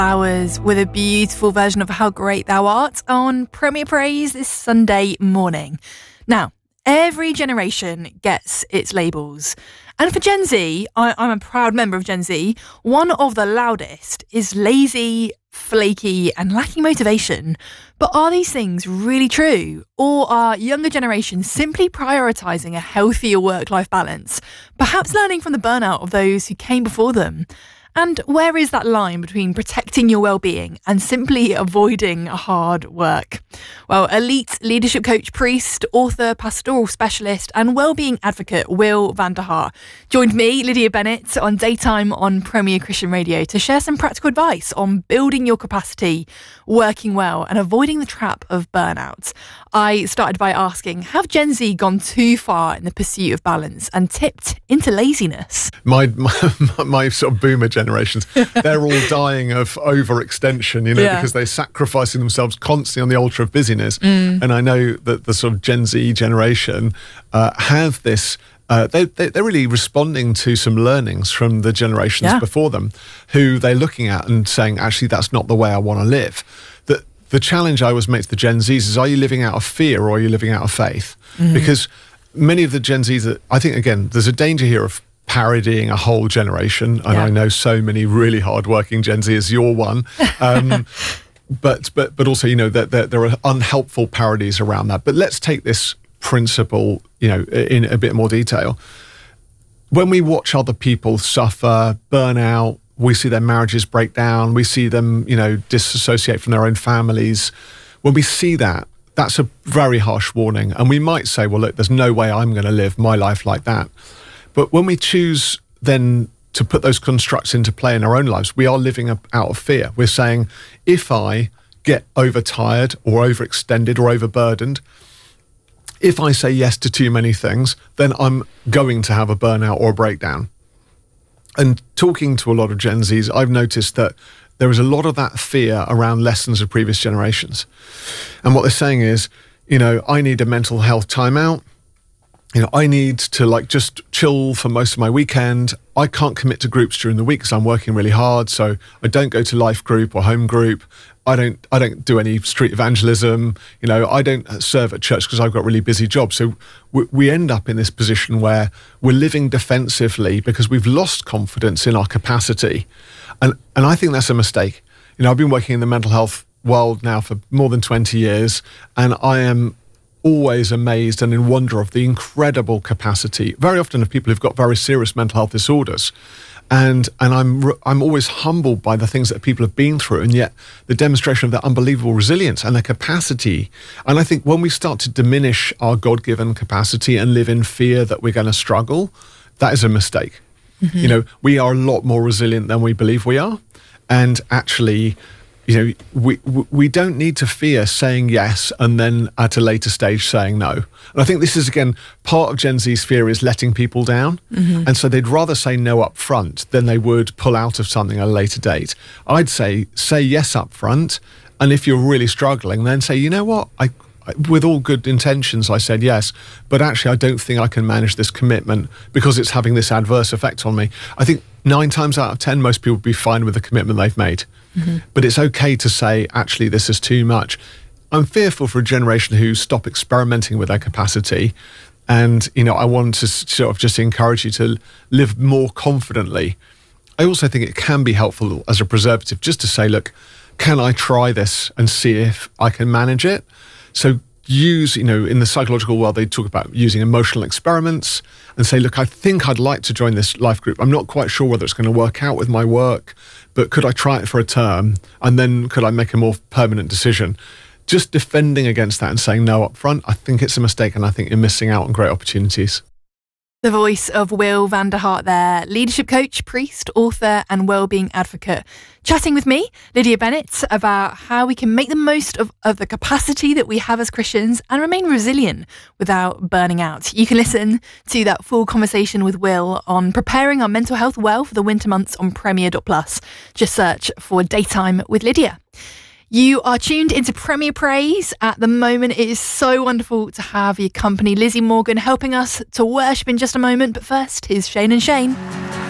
Hours with a beautiful version of How Great Thou Art on Premier Praise this Sunday morning. Now, every generation gets its labels. And for Gen Z, I'm a proud member of Gen Z, one of the loudest is lazy, flaky and lacking motivation. But are these things really true? Or are younger generations simply prioritising a healthier work-life balance, perhaps learning from the burnout of those who came before them? And where is that line between protecting your well-being and simply avoiding hard work? Well, elite leadership coach, priest, author, pastoral specialist and well-being advocate Will van der Haar joined me, Lydia Bennett, on Daytime on Premier Christian Radio to share some practical advice on building your capacity, working well and avoiding the trap of burnout. I started by asking, have Gen Z gone too far in the pursuit of balance and tipped into laziness? My sort of boomer generations, they're all dying of overextension, because they're sacrificing themselves constantly on the altar of busyness. And I know that the sort of Gen Z generation have this. They're really responding to some learnings from the generations before them, who they're looking at and saying, actually, that's not the way I want to live. The challenge I always make to the Gen Zs is, are you living out of fear or are you living out of faith? Because many of the Gen Zs, I think, again, there's a danger here of parodying a whole generation. And I know so many really hardworking Gen Zs, you're one. But also, that there are unhelpful parodies around that. But let's take this principle, in a bit more detail. When we watch other people suffer, burn out, we see their marriages break down, we see them, disassociate from their own families. When we see that, that's a very harsh warning. And we might say, well, look, there's no way I'm going to live my life like that. But when we choose then to put those constructs into play in our own lives, we are living out of fear. We're saying, if I get overtired or overextended or overburdened, if I say yes to too many things, then I'm going to have a burnout or a breakdown. And talking to a lot of Gen Zs, I've noticed that there is a lot of that fear around lessons of previous generations. And what they're saying is, I need a mental health timeout. I need to just chill for most of my weekend. I can't commit to groups during the week because I'm working really hard. So I don't go to life group or home group. I don't do any street evangelism. I don't serve at church because I've got really busy jobs. So we end up in this position where we're living defensively because we've lost confidence in our capacity. And I think that's a mistake. I've been working in the mental health world now for more than 20 years, and I am always amazed and in wonder of the incredible capacity, very often of people who've got very serious mental health disorders. And I'm always humbled by the things that people have been through, and yet the demonstration of their unbelievable resilience and their capacity. And I think when we start to diminish our God-given capacity and live in fear that we're going to struggle, that is a mistake. We are a lot more resilient than we believe we are. And actually, we don't need to fear saying yes and then at a later stage saying no. And I think this is, again, part of Gen Z's fear is letting people down. And so they'd rather say no up front than they would pull out of something at a later date. I'd say yes up front. And if you're really struggling, then say, you know what, with all good intentions, I said yes, but actually I don't think I can manage this commitment because it's having this adverse effect on me. I think 9 times out of 10, most people would be fine with the commitment they've made. But it's okay to say, actually, this is too much. I'm fearful for a generation who stop experimenting with their capacity. And, I want to sort of just encourage you to live more confidently. I also think it can be helpful as a preservative just to say, look, can I try this and see if I can manage it? So use, in the psychological world, they talk about using emotional experiments and say, look, I think I'd like to join this life group. I'm not quite sure whether it's going to work out with my work, but could I try it for a term? And then could I make a more permanent decision? Just defending against that and saying no up front, I think it's a mistake, and I think you're missing out on great opportunities. The voice of Will van der Haar there, leadership coach, priest, author and wellbeing advocate, chatting with me, Lydia Bennett, about how we can make the most of the capacity that we have as Christians and remain resilient without burning out. You can listen to that full conversation with Will on preparing our mental health well for the winter months on Premier.plus. Just search for Daytime with Lydia. You are tuned into Premier Praise. At the moment, it is so wonderful to have your company. Lizzie Morgan helping us to worship in just a moment. But first, here's Shane and Shane.